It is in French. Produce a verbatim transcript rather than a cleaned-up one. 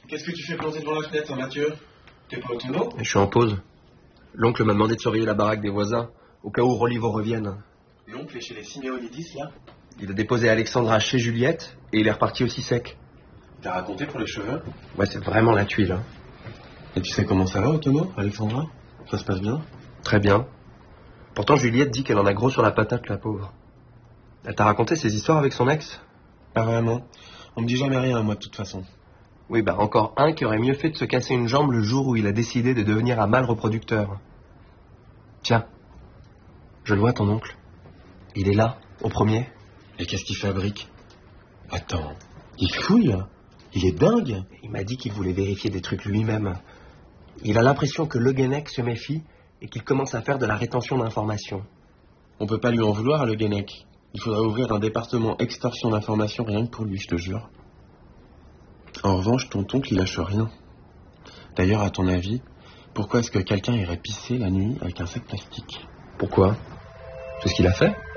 Qu'est-ce que tu fais planter devant la fenêtre, hein, Mathieu? T'es pas autonome? Je suis en pause. L'oncle m'a demandé de surveiller la baraque des voisins, au cas où Rolivo revienne. L'oncle est chez les Simeonidis, là? Il a déposé Alexandra chez Juliette, et il est reparti aussi sec. T'as raconté pour les cheveux? Ouais, c'est vraiment la tuile. Hein. Et tu sais comment ça va, Autono, Alexandra? Ça se passe bien? Très bien. Pourtant, Juliette dit qu'elle en a gros sur la patate, la pauvre. Elle t'a raconté ses histoires avec son ex? Pas vraiment. On me dit jamais rien, moi, de toute façon. Oui, bah encore un qui aurait mieux fait de se casser une jambe le jour où il a décidé de devenir un mâle reproducteur. Tiens, je le vois, ton oncle. Il est là, au premier. Et qu'est-ce qu'il fabrique? Attends, il fouille? Il est dingue? Il m'a dit qu'il voulait vérifier des trucs lui-même. Il a l'impression que Le Guenec se méfie et qu'il commence à faire de la rétention d'informations. On peut pas lui en vouloir à Le Guenec. Il faudrait ouvrir un département extorsion d'informations rien que pour lui, je te jure. En revanche, ton oncle, il lâche rien. D'ailleurs, à ton avis, pourquoi est-ce que quelqu'un irait pisser la nuit avec un sac plastique? Pourquoi? C'est ce qu'il a fait?